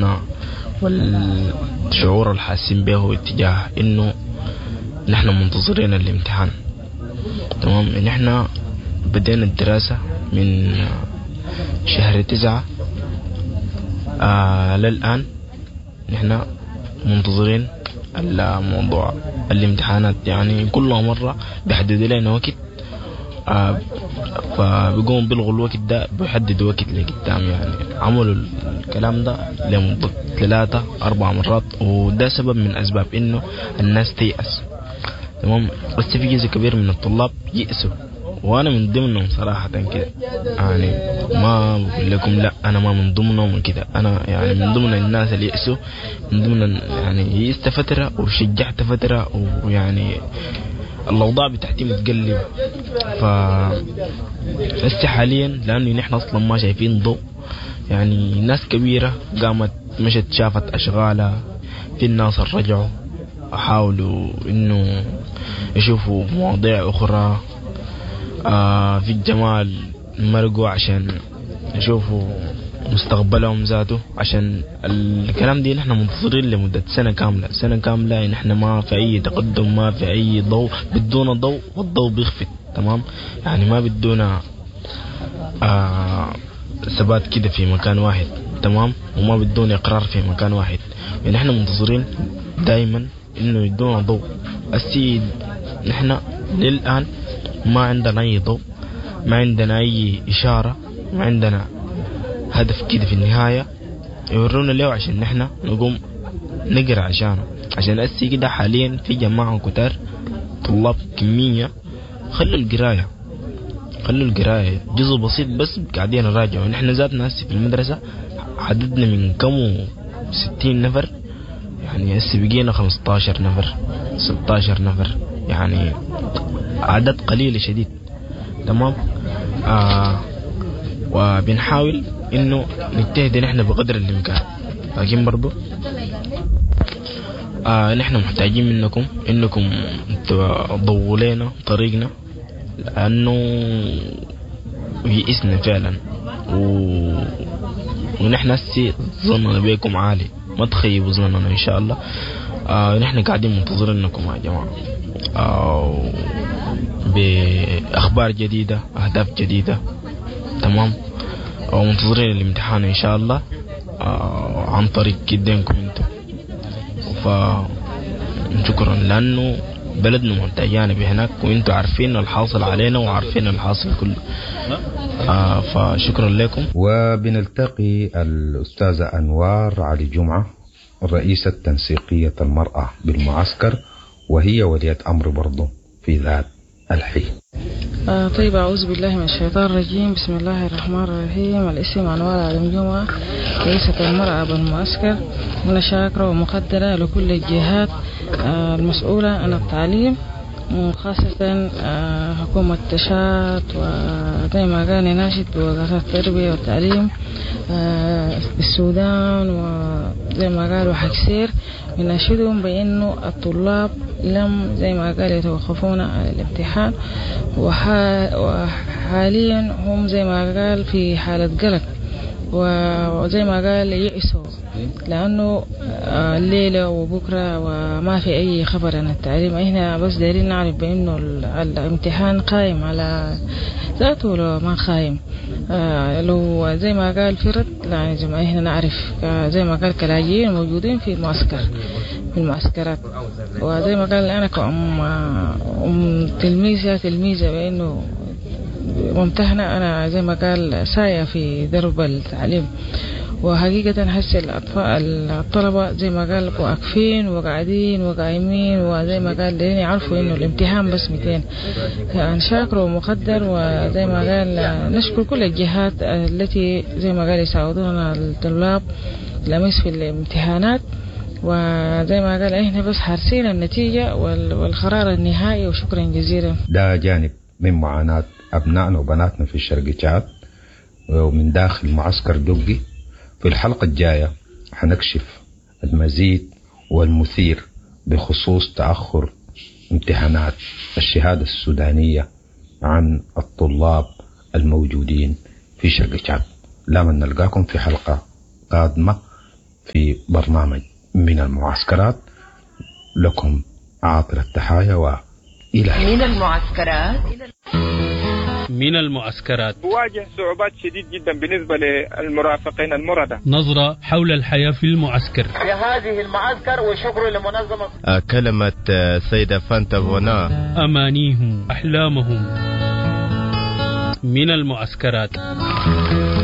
احنا والشعور الحاسين به اتجاه انه نحن منتظرين الامتحان. تمام. نحن بدينا الدراسة من شهر 9 للآن نحن منتظرين الموضوع الامتحانات. يعني كل مرة بيحدد لنا وقت، فبيقوم بيلغوا الوقت ده، بيحددوا وقت لقدام. يعني عملوا الكلام ده لمدة 3-4 مرات، وده سبب من أسباب إنه الناس تيأس. تمام. بس في جزء كبير من الطلاب يأسوا، وأنا من ضمنهم صراحة كده. يعني ما بقول لكم لا أنا ما من ضمنهم كده، أنا يعني من ضمن الناس اللي يأسوا، من ضمن يعني يأست فترة وشجعت فترة، ويعني الأوضاع بتاعتي متقلبة. هسه حاليا لأنه نحن أصلا ما شايفين ضوء. يعني ناس كبيرة قامت مشت شافت أشغالها، في الناس رجعوا حاولوا إنه يشوفوا مواضيع أخرى. في الجمال مرقوا عشان يشوفوا مستقبلهم ذاته، عشان الكلام دي نحن منتظرين لمدة سنة كاملة نحن ما في أي تقدم، ما في أي ضوء، بدون ضوء والضوء بيخفت. تمام. يعني ما بدونا ثبات كده في مكان واحد. تمام. وما بدونا إقرار في مكان واحد. يعني نحن منتظرين دائما إنه يدونا ضوء. السيد نحن للآن ما عندنا أي ضوء، ما عندنا أي إشارة، ما عندنا هدف كده في النهاية يورونا له عشان نحن نقوم نقرأ عشانه. عشان أسي كده حاليا في جماعة كتار طلاب كمية خلوا القراية جزء بسيط بس قاعدين نراجعوا. ونحن ذاتنا هسي في المدرسة عددنا من كم 60 نفر، يعني هسي بقينا 15 نفر 16 نفر، يعني عدد قليل شديد. تمام. وبنحاول انه نجتهد نحن بقدر الامكان، لكن برضو نحن محتاجين منكم انكم تضووا لنا طريقنا، لانه يئسنا فعلا. ونحن هسي ظننا بيكم عالي، ما تخيبوا ظننا ان شاء الله. نحن قاعدين منتظرينكم يا جماعة، بأخبار جديدة، أهداف جديدة. تمام. ومنتظرين الامتحان إن شاء الله عن طريق كدينكم انتم. فشكرا، لأنه بلدنا محتاجانا بهناك، وانتم عارفين الحاصل علينا وعارفين الحاصل كله. فشكرا لكم. وبنلتقي الأستاذة أنوار علي جمعة، رئيسة تنسيقية المرأة بالمعسكر، وهي ولية أمر برضو في ذات الحين. طيب، أعوذ بالله من الشيطان الرجيم. بسم الله الرحمن الرحيم. الاسم أنوار علي جمعة، رئيسة المرأة بالمعسكر. أنا شاكرة ومقدرة لكل الجهات المسؤولة عن التعليم، وخاصة حكومة تشاد، وزي ما قال ناشد بوزارة التربية والتعليم بالسودان، وزي ما قالوا حكسير، بناشدهم بأنه الطلاب لم زي ما قال يتوقفون عن الامتحان، وحاليا هم زي ما قال في حالة قلق، وزي ما قال يئسوا، لأنه الليلة وبكرة وما في أي خبر عن التعليم. إحنا بس دايرين نعرف بأنه الامتحان قائم على ذاته ولا ما قائم. لو زي ما قال فرد، يعني زي ما إحنا نعرف زي ما قال كلاجئين موجودين في المعسكر، في المعسكرات. وزي ما قال أنا كأم تلميذة بأنه ممتحنة، أنا زي ما قال ساية في درب التعليم. وحقيقة هسه الطلبة زي ما قال واقفين وقاعدين وقايمين، وزي ما قال لين يعرفوا إنه الامتحان بس 200. يعني شاكر ومقدر، وزي ما قال نشكر كل الجهات التي زي ما قال يساعدونا الطلاب لمس في الامتحانات. وزي ما قال إحنا بس حارسين النتيجة والقرار النهائي، وشكرا جزيلا. ده جانب من معاناة أبنائنا وبناتنا في الشرق تشاد ومن داخل معسكر دقي. في الحلقة الجاية حنكشف المزيد والمثير بخصوص تأخر امتحانات الشهادة السودانية عن الطلاب الموجودين في شرق تشاد. لا من نلقاكم في حلقة قادمة في برنامج من المعسكرات. لكم عاطر التحايا وإلى من المعسكرات. من المعسكرات. تواجه صعوبات شديد جدا بالنسبة للمرافقين المردة. نظرة حول الحياة في المعسكر. في هذه المعسكر وشكر لمنظمة كلمة سيدة فانتا بونا. أمانيهم أحلامهم من المعسكرات.